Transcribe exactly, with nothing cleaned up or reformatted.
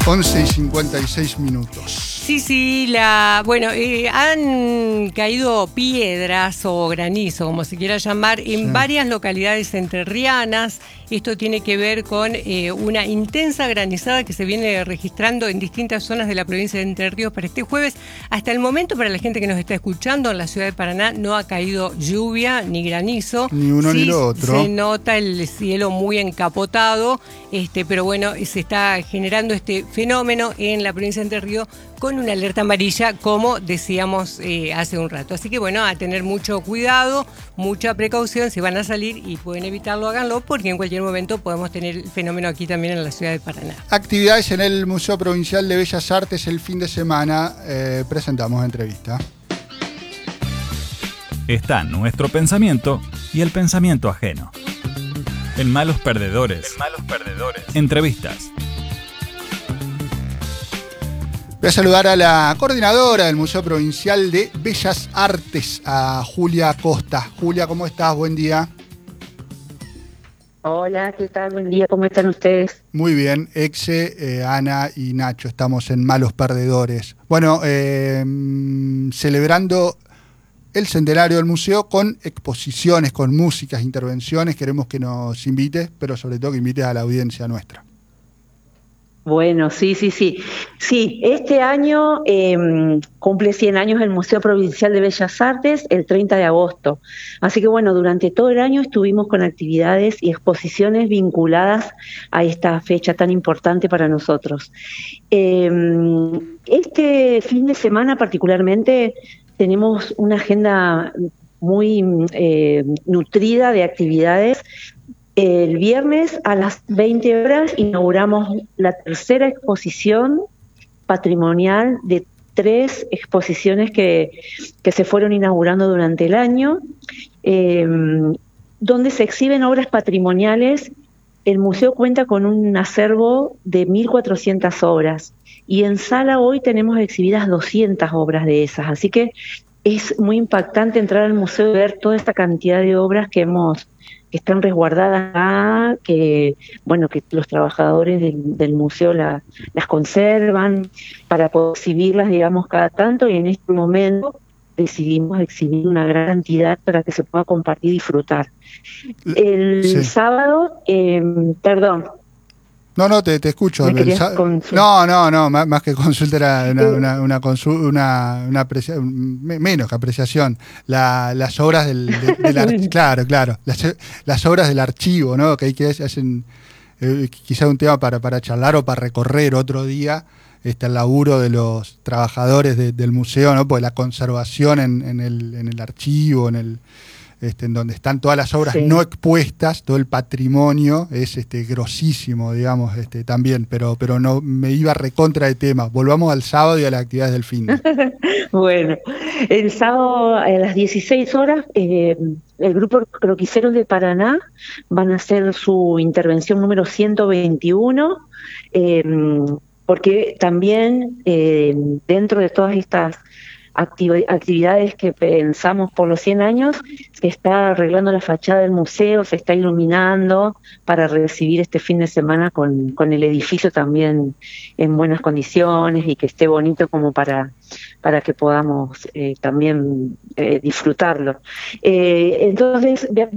once y cincuenta y seis minutos. Sí, sí, la, bueno, eh, han caído piedras o granizo, como se quiera llamar, en sí. varias localidades entrerrianas. Esto tiene que ver con eh, una intensa granizada que se viene registrando en distintas zonas de la provincia de Entre Ríos para este jueves. Hasta el momento, para la gente que nos está escuchando, en la ciudad de Paraná no ha caído lluvia ni granizo. Ni uno sí, ni lo otro. Se nota el cielo muy encapotado, este, pero bueno, se está generando este fenómeno en la provincia de Entre Ríos con una alerta amarilla, como decíamos eh, hace un rato. Así que bueno, a tener mucho cuidado, mucha precaución. Si van a salir y pueden evitarlo, háganlo, porque en cualquier momento podemos tener el fenómeno aquí también en la ciudad de Paraná. Actividades en el Museo Provincial de Bellas Artes el fin de semana. Eh, presentamos entrevista. Está nuestro pensamiento y el pensamiento ajeno. En Malos Perdedores. En Malos Perdedores. Entrevistas. Voy a saludar a la coordinadora del Museo Provincial de Bellas Artes, a Julia Costa. Julia, ¿cómo estás? Buen día. Hola, ¿qué tal? Buen día, ¿cómo están ustedes? Muy bien, Exe, eh, Ana y Nacho, estamos en Malos Perdedores. Bueno, eh, celebrando el centenario del museo con exposiciones, con músicas, intervenciones. Queremos que nos invites, pero sobre todo que invites a la audiencia nuestra. Bueno, sí, sí, sí. Sí, este año eh, cumple cien años el Museo Provincial de Bellas Artes, el treinta de agosto. Así que bueno, durante todo el año estuvimos con actividades y exposiciones vinculadas a esta fecha tan importante para nosotros. Eh, este fin de semana particularmente tenemos una agenda muy eh, nutrida de actividades. El viernes a las veinte horas inauguramos la tercera exposición patrimonial de tres exposiciones que, que se fueron inaugurando durante el año, eh, donde se exhiben obras patrimoniales. El museo cuenta con un acervo de mil cuatrocientas obras y en sala hoy tenemos exhibidas doscientas obras de esas, así que es muy impactante entrar al museo y ver toda esta cantidad de obras que hemos que están resguardadas acá, que bueno, que los trabajadores del, del museo la, las conservan para poder exhibirlas, digamos, cada tanto, y en este momento decidimos exhibir una gran cantidad para que se pueda compartir y disfrutar. El sí. sábado, eh, perdón. No, no, te, te escucho. El sa- no, no, no, más, más que consulta era una, una, una, consul- una, una aprecia- menos que apreciación. La, las obras del, de, del ar- claro, claro, las, las obras del archivo, ¿no? Que hay que hacen eh, quizá un tema para, para charlar o para recorrer otro día. Este, el laburo de los trabajadores de, del museo, ¿no? Pues la conservación en, en, el, en el archivo, en el Este, en donde están todas las obras sí. no expuestas, todo el patrimonio es este grosísimo, digamos, este, también, pero, pero no me iba recontra de tema. Volvamos al sábado y a las actividades del fin. Bueno, el sábado a las dieciséis horas, eh, el grupo Croquiseros de Paraná van a hacer su intervención número ciento veintiuno, eh, porque también eh, dentro de todas estas actividades que pensamos por los cien años, se está arreglando la fachada del museo, se está iluminando para recibir este fin de semana con, con el edificio también en buenas condiciones y que esté bonito como para, para que podamos eh, también eh, disfrutarlo. Eh, entonces,